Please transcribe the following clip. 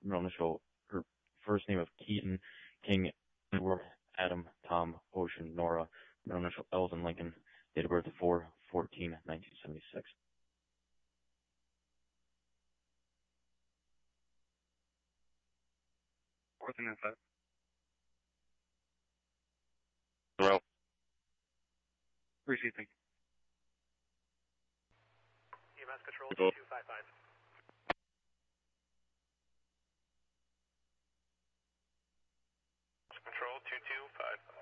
middle initial, her first name of Keaton, King, Edward, Adam, Tom, Ocean, Nora, middle initial Elton Lincoln, date of birth of 4/14/1976. Fourth and then 5. Well, Receiving. EMS Control Control. 2255. Control 2255.